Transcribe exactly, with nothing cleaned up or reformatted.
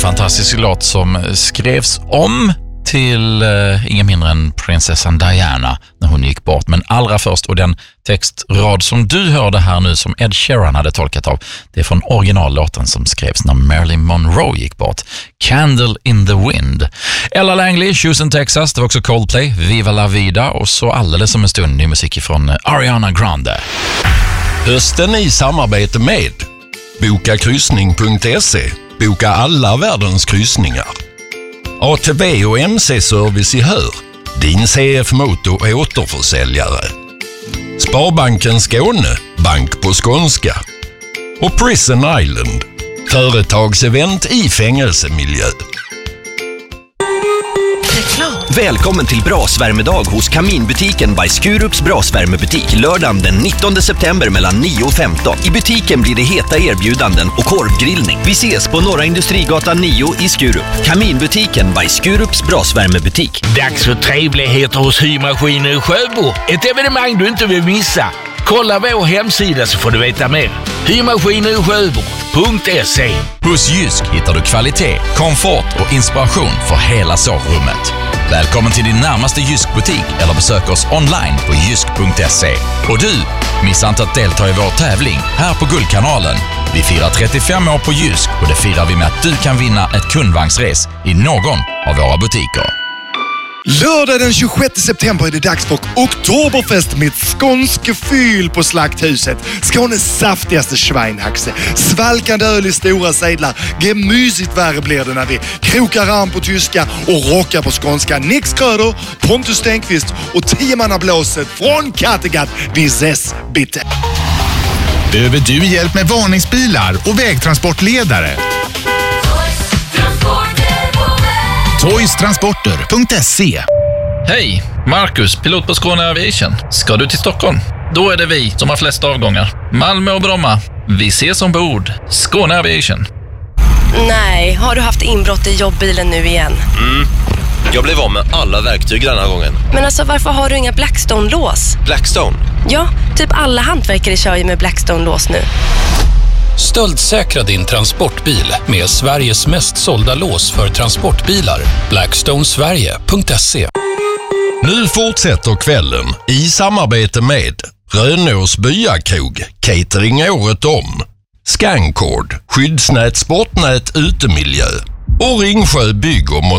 fantastisk låt som skrevs om till uh, ingen mindre än prinsessan Diana när hon gick bort. Men allra först, och den textrad som du hörde här nu som Ed Sheeran hade tolkat av, det är från originallåten som skrevs när Marilyn Monroe gick bort. Candle in the Wind. Ella Langley, Houston, Texas. Det var också Coldplay, Viva la Vida, och så alldeles som en stund ny musik från Ariana Grande. Hösten i samarbete med boka kryssning punkt se. Boka alla världens kryssningar. A T V och M C-service i Hör. Din C F Moto är återförsäljare. Sparbanken Skåne. Bank på skånska. Och Prison Island. Företagsevent i fängelsemiljö. Välkommen till brasvärmedag hos Kaminbutiken by Skurups brasvärmebutik lördagen den nittonde september mellan nio och femton. I butiken blir det heta erbjudanden och korvgrillning. Vi ses på Norra Industrigatan nio i Skurup. Kaminbutiken by Skurups brasvärmebutik. Dags för trevligheter hos Hymaskiner i Sjöbo. Ett evenemang du inte vill missa. Kolla vår hemsida så får du veta mer. Hymaskiner i Sjöbo punkt se. Hos Jysk hittar du kvalitet, komfort och inspiration för hela sovrummet. Välkommen till din närmaste Jysk-butik eller besök oss online på jysk punkt se. Och du, missa inte att delta i vår tävling här på Guldkanalen. Vi firar trettiofem år på Jysk och det firar vi med att du kan vinna ett kundvagnsres i någon av våra butiker. Lördag den tjugosjätte september är det dags för Oktoberfest med skånske fyll på Slakthuset. Skånes saftigaste schweinhaxe. Svalkande öl i stora sedlar. Gemysigt värre blir det när vi krokar arm på tyska och rockar på skånska. Nix Kröder, Pontus Stenqvist och tiomannablåset från Kattegatt. Vi ses bitte. Behöver du hjälp med varningsbilar och vägtransportledare? toys transporter punkt se. Hej, Marcus, pilot på Skåne Aviation. Ska du till Stockholm? Då är det vi som har flest avgångar. Malmö och Bromma. Vi ses ombord. Skåne Aviation. Nej, har du haft inbrott i jobbbilen nu igen? Mm. Jag blev av med alla verktyg den här gången. Men alltså, varför har du inga Blackstone-lås? Blackstone? Ja, typ alla hantverkare kör ju med Blackstone-lås nu. Stöldsäkra din transportbil med Sveriges mest sålda lås för transportbilar. blackstone sverige punkt se. Nu fortsätter kvällen i samarbete med Rönås Byakrog, catering året om. Scancord, skyddsnät, sportnät, utemiljö och Ringsjö bygg och